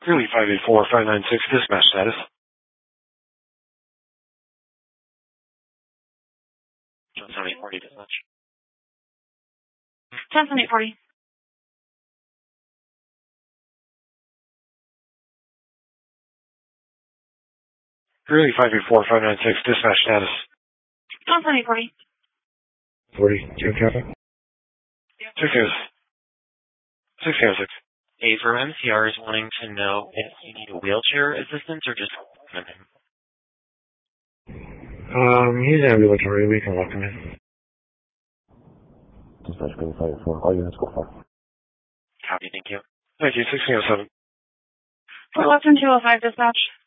Really 584-596, dispatch status. Johnson 840, dispatch. Johnson 840. Really 584-596, dispatch status. Johnson 840. 40, Jim traffic. 606. From MCR is wanting to know if you need a wheelchair assistance or just him. He's ambulatory. We can walk him in. Dispatch code 584. All units go far. Copy, thank you. Thank you, 1607. Fort Lupton 205, dispatch.